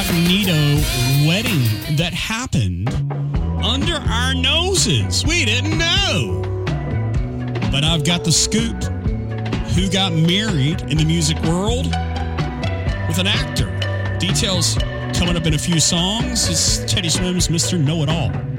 incognito wedding that happened under our noses. We didn't know. But I've got the scoop. Who got married in the music world with an actor? Details coming up in a few songs. It's Teddy Swims, Mr. Know-It-All.